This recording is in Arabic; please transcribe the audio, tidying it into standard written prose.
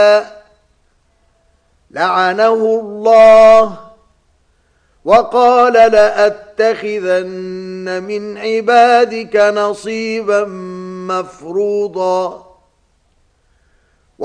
لعنه الله وقال لأتخذن من عبادك نصيبا مفروضا